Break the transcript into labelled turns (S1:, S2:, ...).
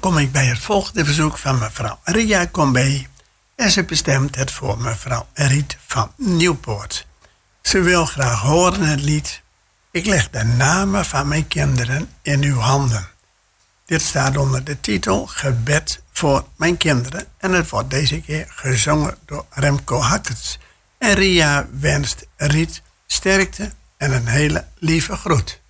S1: kom ik bij het volgende verzoek van mevrouw Ria Combé. En ze bestemt het voor mevrouw Riet van Nieuwpoort. Ze wil graag horen het lied Ik leg de namen van mijn kinderen in uw handen. Dit staat onder de titel Gebed voor mijn kinderen. En het wordt deze keer gezongen door Remco Hackets. En Ria wenst Riet sterkte en een hele lieve groet.